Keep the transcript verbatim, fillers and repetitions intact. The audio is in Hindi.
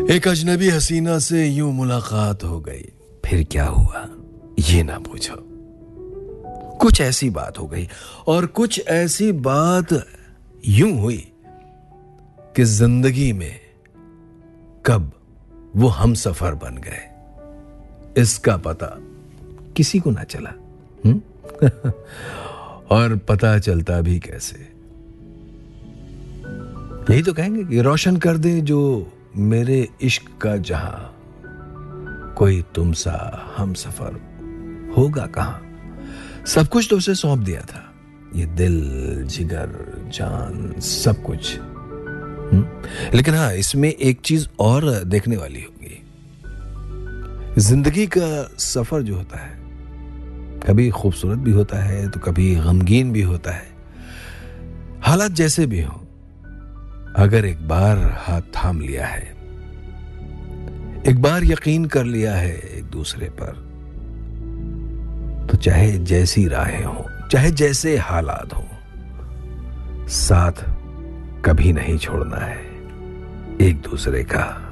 एक अजनबी हसीना से यूं मुलाकात हो गई, फिर क्या हुआ ये ना पूछो। कुछ ऐसी बात हो गई और कुछ ऐसी बात यूं हुई कि जिंदगी में कब वो हम सफर बन गए इसका पता किसी को ना चला। हुँ? और पता चलता भी कैसे, यही तो कहेंगे कि रोशन कर दे जो मेरे इश्क का जहां, कोई तुम सा हम सफर होगा कहां। सब कुछ तो उसे सौंप दिया था, ये दिल जिगर जान सब कुछ। हुँ? लेकिन हाँ, इसमें एक चीज और देखने वाली होगी। जिंदगी का सफर जो होता है कभी खूबसूरत भी होता है तो कभी गमगीन भी होता है। हालात जैसे भी हो, अगर एक बार हाथ थाम लिया है, एक बार यकीन कर लिया है एक दूसरे पर, तो चाहे जैसी राहें हो, चाहे जैसे हालात हो, साथ कभी नहीं छोड़ना है एक दूसरे का।